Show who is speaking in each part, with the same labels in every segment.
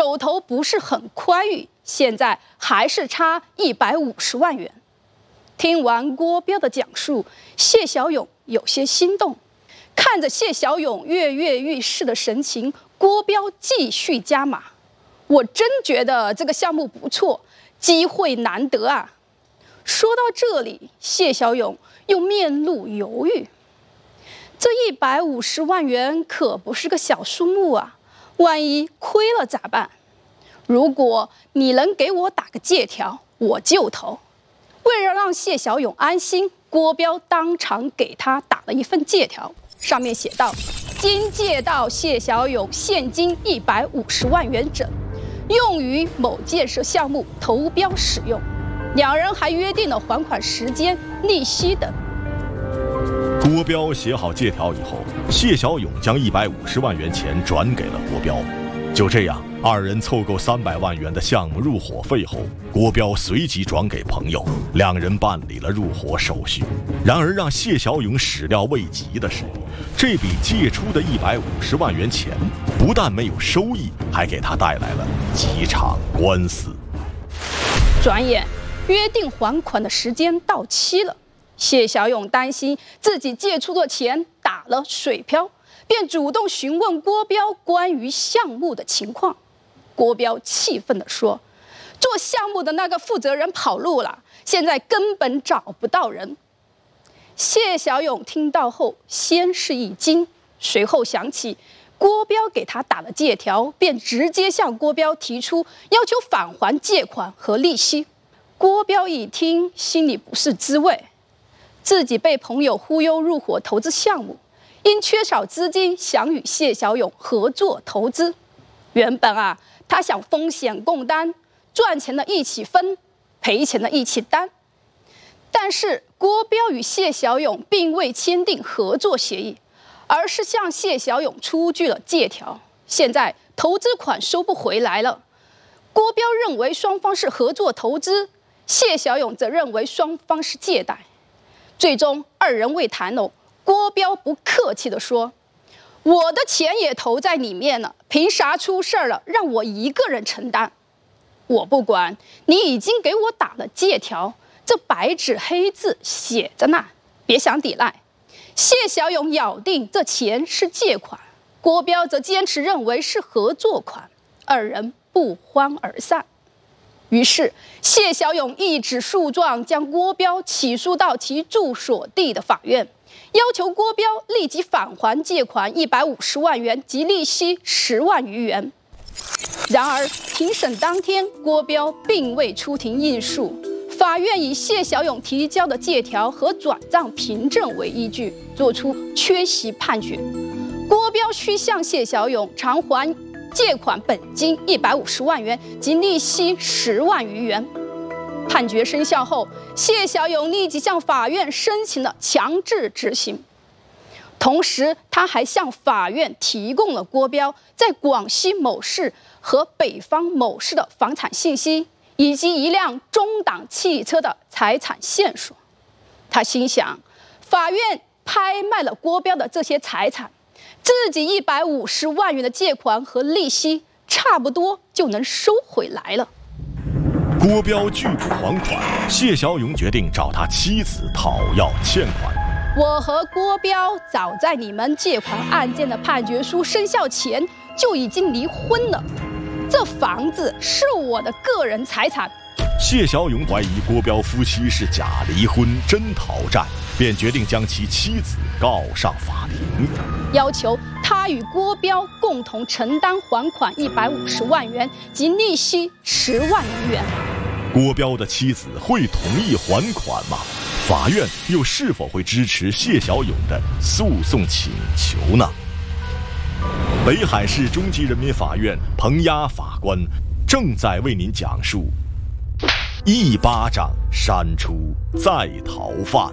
Speaker 1: 手头不是很宽裕，现在还是差150万元。听完郭彪的讲述，谢小勇有些心动。看着谢小勇跃跃欲试的神情，郭彪继续加码：“我真觉得这个项目不错，机会难得啊！”说到这里，谢小勇又面露犹豫。这150万元可不是个小数目啊，万一亏了咋办？如果你能给我打个借条，我就投。为了让谢小勇安心，郭彪当场给他打了一份借条，上面写道：“今借到谢小勇现金150万元整，用于某建设项目投标使用。”两人还约定了还款时间、利息等。
Speaker 2: 郭彪写好借条以后，谢小勇将150万元钱转给了郭彪。就这样，二人凑够300万元的项目入伙费后，郭彪随即转给朋友，两人办理了入伙手续。然而让谢小勇始料未及的是，这笔借出的150万元钱不但没有收益，还给他带来了几场官司。
Speaker 1: 转眼约定还款的时间到期了，谢小勇担心自己借出的钱打了水漂，便主动询问郭彪关于项目的情况。郭彪气愤地说：“做项目的那个负责人跑路了，现在根本找不到人。”谢小勇听到后先是一惊，随后想起郭彪给他打了借条，便直接向郭彪提出要求返还借款和利息。郭彪一听，心里不是滋味，自己被朋友忽悠入伙投资项目，因缺少资金，想与谢小勇合作投资。原本他想风险共担，赚钱的一起分，赔钱的一起担。但是郭彪与谢小勇并未签订合作协议，而是向谢小勇出具了借条。现在投资款收不回来了，郭彪认为双方是合作投资，谢小勇则认为双方是借贷。最终二人未谈拢，郭彪不客气地说：“我的钱也投在里面了，凭啥出事了让我一个人承担？我不管，你已经给我打了借条，这白纸黑字写着呢，别想抵赖。”谢小勇咬定这钱是借款，郭彪则坚持认为是合作款，二人不欢而散。于是谢小勇一纸诉状将郭彪起诉到其住所地的法院，要求郭彪立即返还借款150万元及利息10万余元。然而庭审当天，郭彪并未出庭应诉，法院以谢小勇提交的借条和转账凭证为依据，作出缺席判决。郭彪需向谢小勇偿还借款本金150万元及利息10万余元。判决生效后，谢小勇立即向法院申请了强制执行。同时，他还向法院提供了郭彪在广西某市和北方某市的房产信息，以及一辆中档汽车的财产线索。他心想，法院拍卖了郭彪的这些财产，自己150万元的借款和利息差不多就能收回来了。
Speaker 2: 郭彪拒不还款，谢小勇决定找他妻子讨要欠款。
Speaker 1: 我和郭彪早在你们借款案件的判决书生效前就已经离婚了，这房子是我的个人财产。
Speaker 2: 谢小勇怀疑郭彪夫妻是假离婚真讨债，便决定将其妻子告上法庭，
Speaker 1: 要求他与郭彪共同承担还款150万元及利息10万余元。
Speaker 2: 郭彪的妻子会同意还款吗？法院又是否会支持谢小勇的诉讼请求呢？北海市中级人民法院彭压法官正在为您讲述一巴掌扇出在逃犯。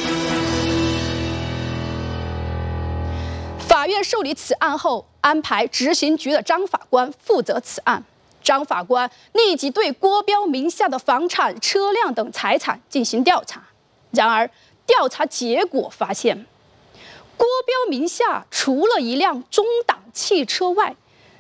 Speaker 1: 法院受理此案后，安排执行局的张法官负责此案。张法官立即对郭彪名下的房产、车辆等财产进行调查。然而，调查结果发现，郭彪名下除了一辆中档汽车外，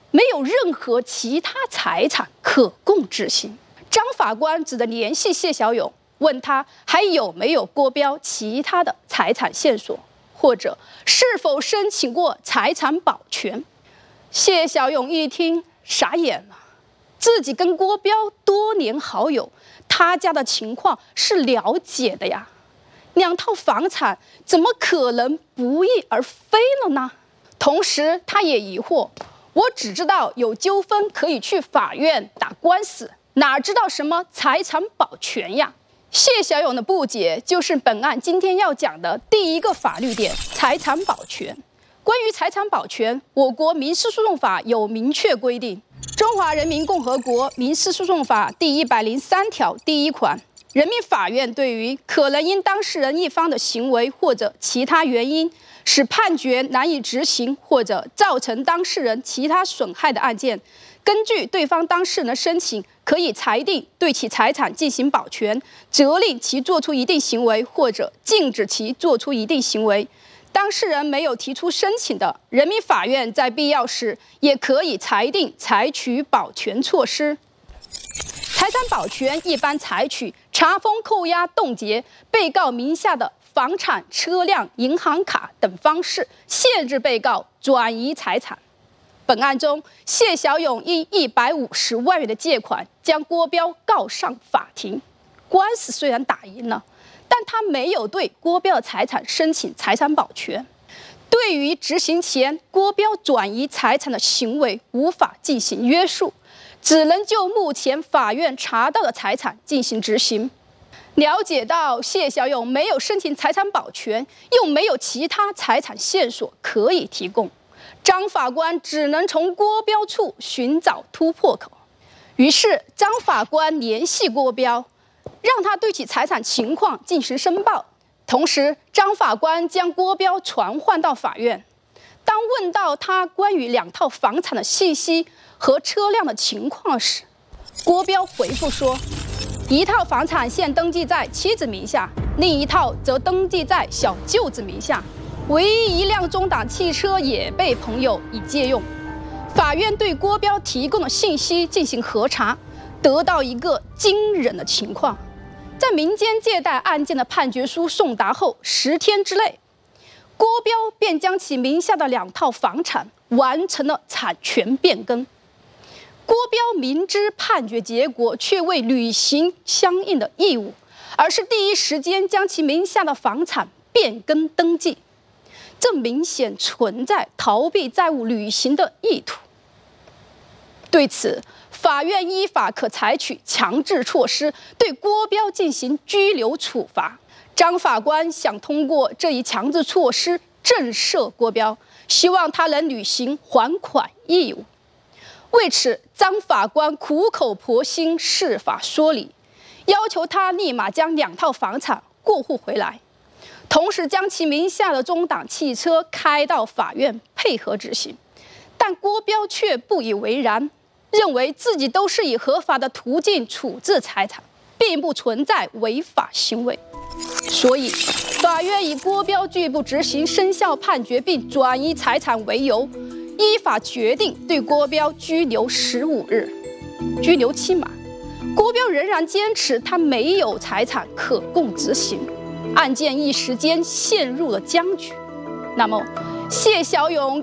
Speaker 1: 没有任何其他财产可供执行。张法官只得联系谢小勇，问他还有没有郭标其他的财产线索，或者是否申请过财产保全。谢小勇一听傻眼了，自己跟郭标多年好友，他家的情况是了解的呀，2套房产怎么可能不翼而飞了呢？同时他也疑惑，我只知道有纠纷可以去法院打官司，哪知道什么财产保全呀？谢小勇的不解就是本案今天要讲的第一个法律点——财产保全。关于财产保全，我国民事诉讼法有明确规定，《中华人民共和国民事诉讼法》第103条第1款，人民法院对于可能因当事人一方的行为或者其他原因使判决难以执行或者造成当事人其他损害的案件，根据对方当事人的申请，可以裁定对其财产进行保全，责令其做出一定行为或者禁止其做出一定行为。当事人没有提出申请的，人民法院在必要时也可以裁定采取保全措施。财产保全一般采取查封、扣押、冻结被告名下的房产、车辆、银行卡等方式，限制被告转移财产。本案中，谢小勇因150万元的借款将郭标告上法庭，官司虽然打赢了，但他没有对郭标的财产申请财产保全。对于执行前郭标转移财产的行为无法进行约束，只能就目前法院查到的财产进行执行。了解到谢小勇没有申请财产保全，又没有其他财产线索可以提供，张法官只能从郭标处寻找突破口。于是张法官联系郭标，让他对其财产情况进行申报。同时，张法官将郭标传唤到法院。当问到他关于2套房产的信息和车辆的情况时，郭标回复说，1套房产现登记在妻子名下，另1套则登记在小舅子名下，唯一1辆中档汽车也被朋友已借用。法院对郭标提供的信息进行核查，得到一个惊人的情况：在民间借贷案件的判决书送达后10天之内，郭标便将其名下的2套房产完成了产权变更。郭标明知判决结果，却未履行相应的义务，而是第一时间将其名下的房产变更登记，这明显存在逃避债务履行的意图。对此，法院依法可采取强制措施，对郭标进行拘留处罚。张法官想通过这一强制措施震慑郭标，希望他能履行还款义务。为此，张法官苦口婆心释法说理，要求他立马将2套房产过户回来，同时将其名下的中档汽车开到法院配合执行。但郭标却不以为然，认为自己都是以合法的途径处置财产，并不存在违法行为。所以，法院以郭标拒不执行生效判决并转移财产为由，依法决定对郭标拘留15日。拘留期满，郭标仍然坚持他没有财产可供执行，案件一时间陷入了僵局。那么，谢小勇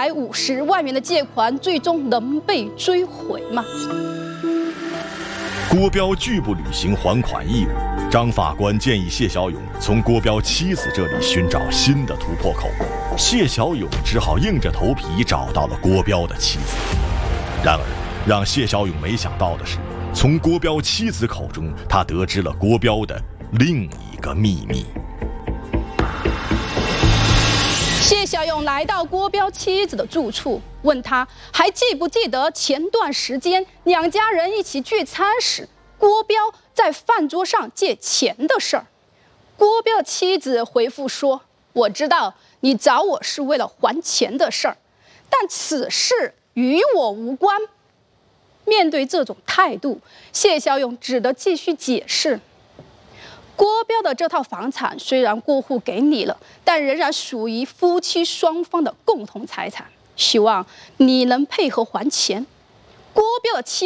Speaker 1: 150万元的借款最终能被追回吗？
Speaker 2: 郭标拒不履行还款义务，张法官建议谢小勇从郭标妻子这里寻找新的突破口。谢小勇只好硬着头皮找到了郭标的妻子。然而，让谢小勇没想到的是，从郭标妻子口中，他得知了郭标的另一个秘密。
Speaker 1: 谢小勇来到郭标妻子的住处，问他还记不记得前段时间2家人一起聚餐时，郭标在饭桌上借钱的事儿。郭标妻子回复说：“我知道你找我是为了还钱的事儿，但此事与我无关。”面对这种态度，谢小勇只得继续解释。郭标的这套房产虽然过户给你了，但仍然属于夫妻双方的共同财产。 希望你能配合还钱。郭标的妻